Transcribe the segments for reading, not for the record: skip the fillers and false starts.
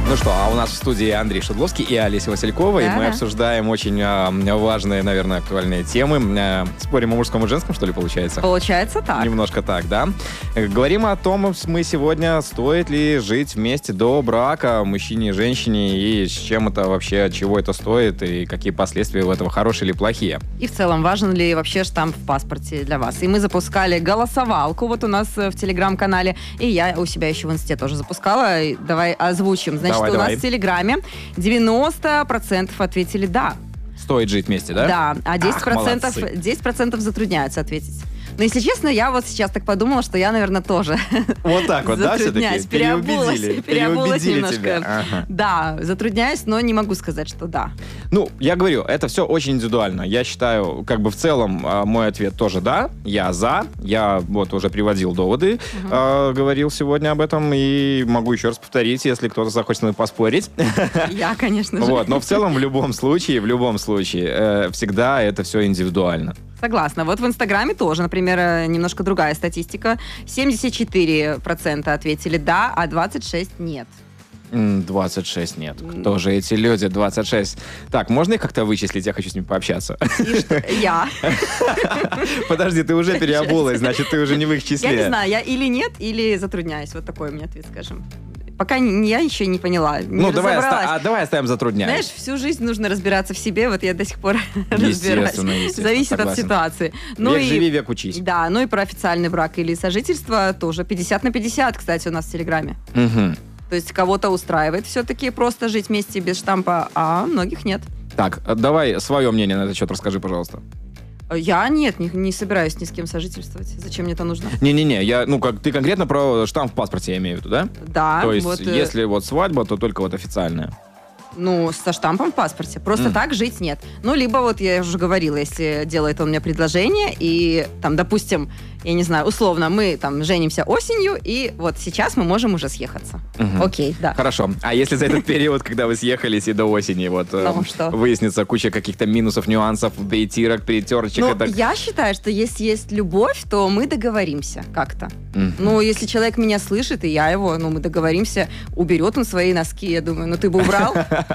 Ну что, а у нас в студии Андрей Шедловский и Олеся Василькова, и мы обсуждаем очень важные, наверное, актуальные темы. Спорим о мужском и женском, что ли, получается? Получается так. Немножко так, да. Говорим о том, мы сегодня, стоит ли жить вместе до брака мужчине и женщине, и с чем это вообще, от чего это стоит, и какие последствия у этого, хорошие или плохие. И в целом, важен ли вообще штамп в паспорте для вас. И мы запускали голосовалку вот у нас в Телеграм-канале, и я у себя еще в Инсте тоже запускала. Давай озвучим. Значит, у нас в Телеграме 90% ответили «да». Стоит жить вместе, да? Да, а 10% затрудняются ответить. Но, если честно, я вот сейчас так подумала, что я, наверное, тоже вот так вот, да, все-таки? Переобулась немножко. Тебя. Ага. Да, затрудняюсь, но не могу сказать, что да. Ну, я говорю, это все очень индивидуально. Я считаю, как бы в целом мой ответ тоже да, я за. Я вот уже приводил доводы, говорил сегодня об этом, и могу еще раз повторить, если кто-то захочет со мной поспорить. Я, конечно же. Вот, но в целом, в любом случае, всегда это все индивидуально. Согласна. Вот в Инстаграме тоже, например, немножко другая статистика. 74% ответили «да», а 26% «нет». 26 нет. Кто же эти люди? 26. Так, можно их как-то вычислить? Я хочу с ними пообщаться. И что? Я. Подожди, ты уже переобулась, значит, ты уже не в их числе. Я не знаю, я или нет, или затрудняюсь. Вот такой у меня ответ, скажем. Пока я еще не поняла, не разобралась. Давай оставим затрудняюсь. Знаешь, всю жизнь нужно разбираться в себе, вот я до сих пор разбираюсь. Зависит согласен. От ситуации. Век живи, век учись. Да, ну и про официальный брак или сожительство тоже 50/50, кстати, у нас в Телеграме. Угу. То есть кого-то устраивает все-таки просто жить вместе без штампа, а многих нет. Так, давай свое мнение на этот счет расскажи, пожалуйста. Я не собираюсь ни с кем сожительствовать. Зачем мне это нужно? Не-не-не, ты конкретно про штамп в паспорте, я имею в виду, да? Да. То есть, если вот свадьба, то только вот официальная. Ну, со штампом в паспорте. Просто так жить нет. Ну, либо вот я уже говорила, если делает он мне предложение, и там, допустим, я не знаю, условно, мы там женимся осенью, и вот сейчас мы можем уже съехаться. Окей, да. Хорошо. А если за этот период, когда вы съехались и до осени, вот выяснится куча каких-то минусов, нюансов, притирок, притерочек? Ну, я считаю, что если есть любовь, то мы договоримся как-то. Ну, если человек меня слышит, и я его, мы договоримся, уберет он свои носки, я думаю, ты бы убрал?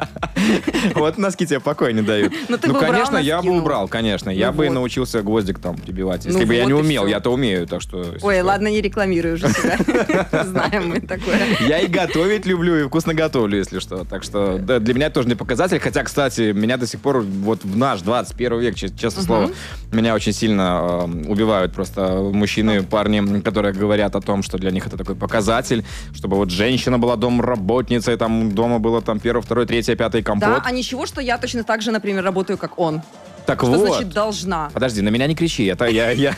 Вот носки тебе покоя не дают. Ну, конечно, я бы убрал, конечно. Я бы научился гвоздик там прибивать. Если бы я не умел, я-то умею, так что... Ой, ладно, не рекламируй уже себя. Знаем мы такое. Я и готовить люблю, и вкусно готовлю, если что. Так что для меня это тоже не показатель. Хотя, кстати, меня до сих пор, вот в наш 21 век, честное слово, меня очень сильно убивают просто мужчины, парни, которые говорят о том, что для них это такой показатель, чтобы вот женщина была домработницей, там дома было там 1, 2, 3, 5 компот. Да, а ничего, что я точно так же, например, работаю, как он. Так что вот. значит должна? Подожди, на меня не кричи. Это я не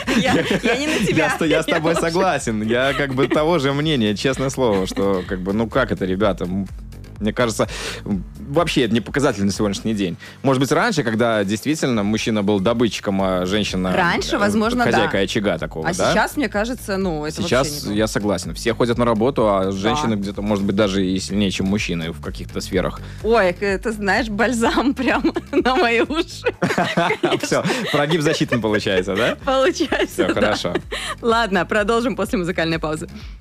на тебя. Я с тобой согласен. Я как бы того же мнения, честное слово, что как бы, как это, ребята? Мне кажется, вообще это не показатель на сегодняшний день. Может быть, раньше, когда действительно мужчина был добытчиком, а женщина... Раньше, возможно, хозяйка очага такого, да? Сейчас, мне кажется, это сейчас вообще я согласен. Все ходят на работу, а женщины где-то, может быть, даже и сильнее, чем мужчины в каких-то сферах. Ой, это, знаешь, бальзам прям на мои уши. Все, прогиб защитный получается, да? Получается, Все, хорошо. Ладно, продолжим после музыкальной паузы.